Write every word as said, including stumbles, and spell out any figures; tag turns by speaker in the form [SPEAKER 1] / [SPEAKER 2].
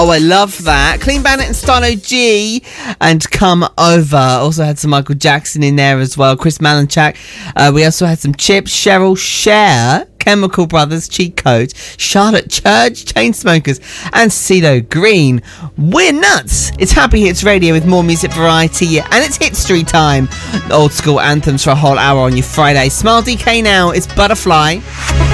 [SPEAKER 1] Oh, I love that. Clean Bandit and Stylo G and Come Over. Also had some Michael Jackson in there as well. Chris Malinchak. Uh, we also had some Chips, Cheryl Cher, Chemical Brothers, Cheat Code, Charlotte Church, Chainsmokers, and CeeLo Green. We're nuts. It's Happy Hits Radio with more music variety, and it's Hitstory time. Old school anthems for a whole hour on your Friday. Smile D K now. It's Butterfly.